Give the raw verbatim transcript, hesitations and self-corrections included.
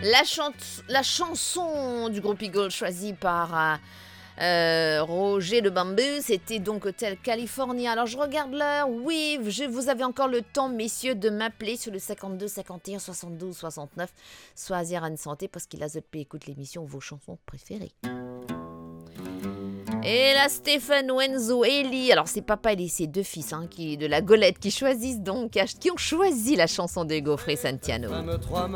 La, chant- la chanson du groupe Eagle choisie par euh, euh, Roger Le Bambou, c'était donc Hotel California. Alors je regarde l'heure, oui, je, vous avez encore le temps, messieurs, de m'appeler sur le cinquante-deux cinquante et un soixante-douze soixante-neuf. Soisir Anne Santé, parce qu'il a Z P écoute l'émission, vos chansons préférées. Et là, Stéphane, Wenzo, Ellie, alors c'est papa et ses deux fils hein, qui, de la Golette qui choisissent donc, qui ont choisi la chanson de Geoffrey Santiano.